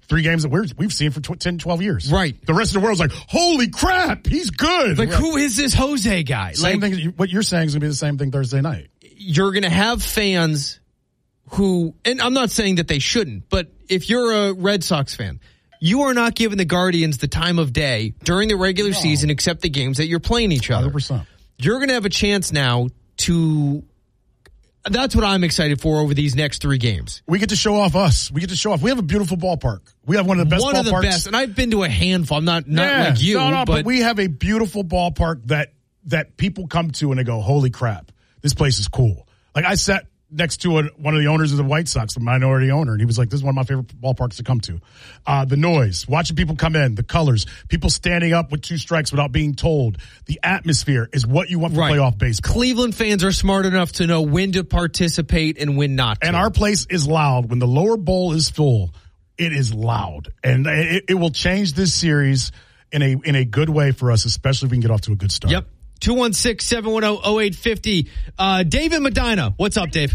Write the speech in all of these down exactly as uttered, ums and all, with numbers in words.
three games that we're, we've seen for tw- ten, twelve years. Right. The rest of the world's like, holy crap, he's good. Like, right. who is this Jose guy? Same like, thing. What you're saying is going to be the same thing Thursday night. You're going to have fans who, and I'm not saying that they shouldn't, but if you're a Red Sox fan, you are not giving the Guardians the time of day during the regular no. season except the games that you're playing each other. one hundred percent. You're going to have a chance now to... That's what I'm excited for over these next three games. We get to show off us. We get to show off. We have a beautiful ballpark. We have one of the best one ballparks. One of the best. And I've been to a handful. I'm not, not yeah, like you. No, no, but, but we have a beautiful ballpark that, that people come to and they go, holy crap, this place is cool. Like I sat next to a, one of the owners of the White Sox, the minority owner, and he was like, this is one of my favorite ballparks to come to. Uh, the noise, watching people come in, the colors, people standing up with two strikes without being told. The atmosphere is what you want for right. playoff baseball. Cleveland fans are smart enough to know when to participate and when not to. And our place is loud. When the lower bowl is full, it is loud. And it, it will change this series in a in a good way for us, especially if we can get off to a good start. Yep. two one six, seven one zero, zero eight five zero. Uh, David Medina. What's up, Dave?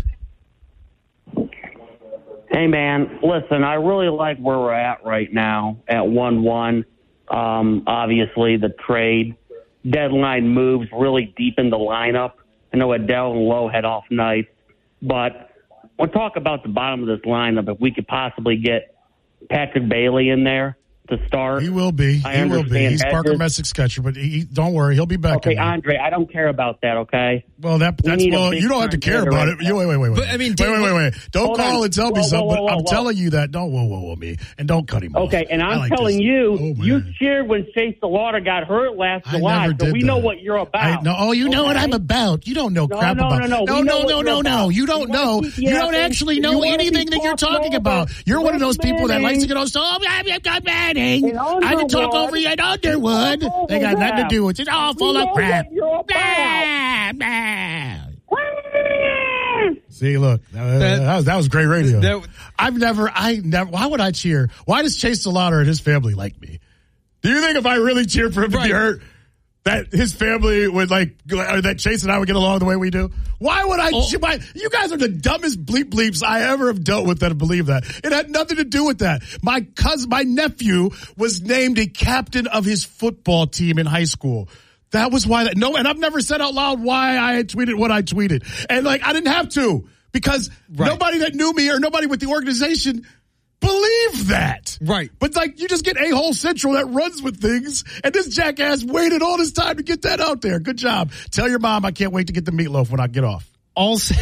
Hey, man. Listen, I really like where we're at right now at one one. Um, obviously, the trade deadline moves really deep in the lineup. I know Adele and Lowe had off nights, but we'll talk about the bottom of this lineup. If we could possibly get Patrick Bailey in there to start. He will be. I he will be. He's Hedges. Parker Messick's catcher, but he, don't worry, he'll be back. Okay, Andre, I don't care about that, okay? Well, that that's well, you don't have to care about it. You, wait, wait, wait, wait. But, I mean, wait, wait, wait, wait. Don't Hold call on. and tell me whoa, something, whoa, whoa, but I'm whoa. telling you that. Don't whoa, whoa, whoa, me, and don't cut him off. Okay, and I'm like telling this. you, oh, you cheered when Chase DeLauder got hurt last I July, never so did we that. know what you're about. I, no, oh, you know okay? what I'm about. You don't know No, crap no, about. no, no. no, We know no, what no, you're no, no. about. You don't You know. wanna keep You don't yapping. actually You know wanna anything keep that you're talking talking over about. You're one of those people that likes to get on. So I'm got Manning. In I can talk Underwood. over you at Underwood. Talk They got over nothing to that. do with it. It's all We full of know crap. what you're about. Blah, blah. See, look, uh, That- that, was that was great radio. that- I've never, I never. Why would I cheer? Why does Chase DeLauder and his family like me? Do you think if I really cheered for him to Right. be hurt, that his family would like, or that Chase and I would get along the way we do? Why would I? Oh. Why, you guys are the dumbest bleep bleeps I ever have dealt with that believe that. It had nothing to do with that. My cousin, my nephew was named a captain of his football team in high school. That was why that, no, and I've never said out loud why I had tweeted what I tweeted. And like, I didn't have to because Right. nobody that knew me or nobody with the organization believed that. Right. But like, you just get A-hole Central that runs with things, and this jackass waited all this time to get that out there. Good job. Tell your mom I can't wait to get the meatloaf when I get off. Also,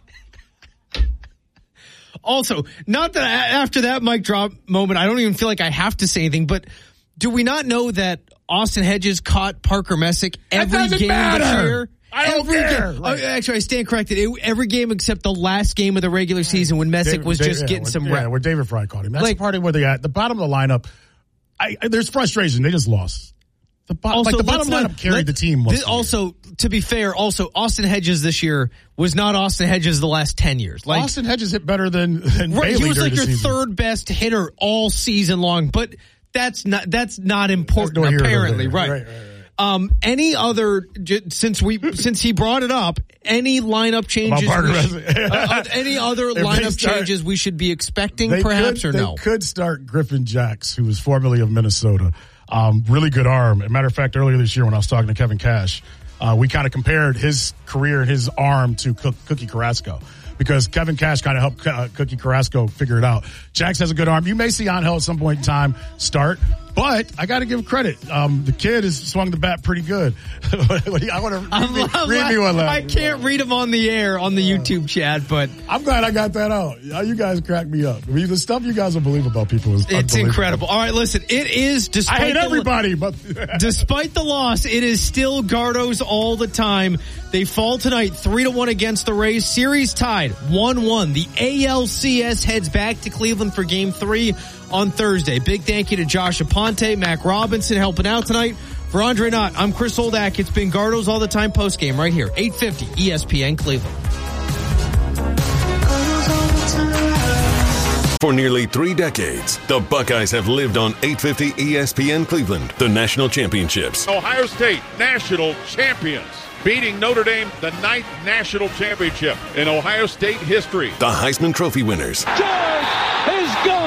also, not that I, after that mic drop moment, I don't even feel like I have to say anything, but do we not know that Austin Hedges caught Parker Messick every doesn't game matter. this year? I don't every care. Game. Right. Oh, actually, I stand corrected. It, every game except the last game of the regular season when Messick David- was David- just yeah, getting where- some yeah, rep. where David Fry caught him. That's Like- part of where they at. The bottom of the lineup, I, I, there's frustration. They just lost. The, bo- Also, like the bottom let's lineup not- carried let- the team. Most this- of the year. also, to be fair, also Austin Hedges this year was not Austin Hedges the last ten years. Like, Austin Hedges hit better than, than right, Bailey he was during like the your season. third best hitter all season long, but that's not that's not important. That's no hero Apparently, there. right. Right, right, right. Um, any other j- since we since he brought it up, any lineup changes? Parker we should- Messick. uh, uh, any other If they lineup start- changes we should be expecting, They perhaps, could, or they no? could start Griffin Jacks, who was formerly of Minnesota. Um, really good arm. As a matter of fact, earlier this year when I was talking to Kevin Cash, uh, we kind of compared his career and his arm to Cook, Cookie Carrasco. Because Kevin Cash kind of helped uh, Cookie Carrasco figure it out. Jax has a good arm. You may see Angel at some point in time start, but I got to give credit. Um, the kid has swung the bat pretty good. I want to read, me, read me one. I can't read him on the air on the YouTube chat, but I'm glad I got that out. You guys crack me up. I mean, the stuff you guys will believe about people is it's incredible. All right, listen, it is despite I hate the, everybody, but despite the loss, it is still Gardos all the time. They fall tonight three to one against the Rays. Series tied one one. The A L C S heads back to Cleveland for game three on Thursday. Big thank you to Josh Aponte, Mac Robinson helping out tonight. For Andre Knott, I'm Chris Oldak. It's been Gardos all the time postgame right here, eight fifty E S P N Cleveland. For nearly three decades, the Buckeyes have lived on eight fifty E S P N Cleveland, the national championships. Ohio State, national champions, beating Notre Dame, the ninth national championship in Ohio State history. The Heisman Trophy winners. George is gone.